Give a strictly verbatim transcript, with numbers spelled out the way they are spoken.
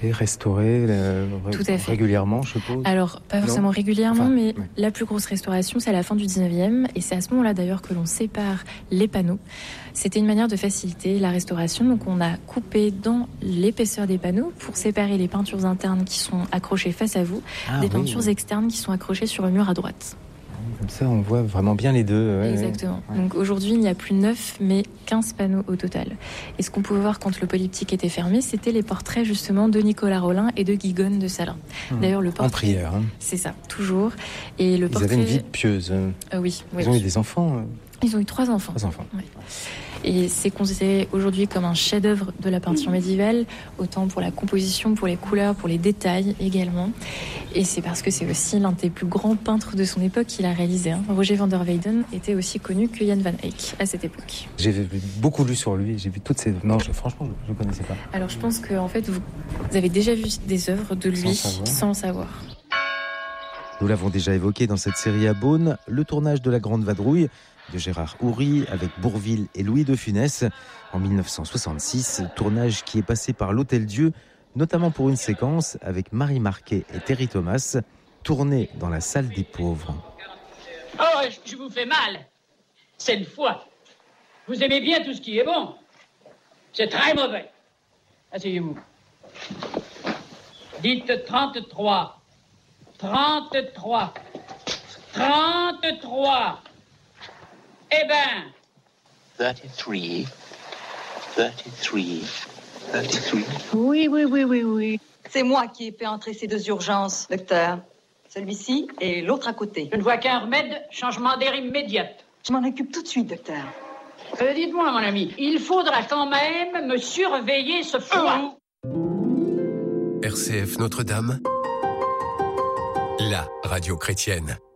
Et restauré euh, Tout à fait. régulièrement, je suppose. Alors, pas forcément non régulièrement, enfin, mais ouais. la plus grosse restauration, c'est à la fin du dix-neuvième. Et c'est à ce moment-là, d'ailleurs, que l'on sépare les panneaux. C'était une manière de faciliter la restauration. Donc, on a coupé dans l'épaisseur des panneaux pour séparer les peintures internes qui sont accrochées face à vous Ah, des oui, peintures oui. externes qui sont accrochées sur le mur à droite. Comme ça, on voit vraiment bien les deux. Ouais, Exactement. ouais. Donc aujourd'hui, il n'y a plus neuf, mais quinze panneaux au total. Et ce qu'on pouvait voir quand le polyptyque était fermé, c'était les portraits justement de Nicolas Rolin et de Guigone de Salins. Mmh. D'ailleurs, le portrait... En prière. Hein. C'est ça, toujours. Et le Ils portrait... avaient une vie pieuse. Euh, oui, oui. Ils ont oui. eu des enfants. euh, Ils ont eu trois enfants. Trois enfants. Ouais. Et c'est considéré aujourd'hui comme un chef-d'œuvre de la peinture médiévale, autant pour la composition, pour les couleurs, pour les détails également. Et c'est parce que c'est aussi l'un des plus grands peintres de son époque qu'il a réalisé. Hein. Roger van der Weyden était aussi connu que Jan van Eyck à cette époque. J'ai beaucoup lu sur lui. J'ai vu toutes ces. Non, je, franchement, je ne connaissais pas. Alors je pense que en fait, vous, vous avez déjà vu des œuvres de lui Sans savoir. sans le savoir. Nous l'avons déjà évoqué dans cette série à Beaune, le tournage de La Grande Vadrouille de Gérard Houry avec Bourvil et Louis de Funès en dix-neuf cent soixante-six, tournage qui est passé par l'Hôtel-Dieu, notamment pour une séquence avec Marie Marquet et Terry Thomas, tournée dans la salle des pauvres. Oh, je vous fais mal. C'est une fois. Vous aimez bien tout ce qui est bon. C'est très mauvais. Asseyez-vous. Dites trente-trois. trente-trois. trente-trois. Eh ben... thirty-three, thirty-three, thirty-three. Oui, oui, oui, oui, oui. C'est moi qui ai fait entrer ces deux urgences, docteur. Celui-ci et l'autre à côté. Je ne vois qu'un remède, changement d'air immédiat. Je m'en occupe tout de suite, docteur. Euh, dites-moi, mon ami, il faudra quand même me surveiller ce foie. R C F Notre-Dame, la radio chrétienne.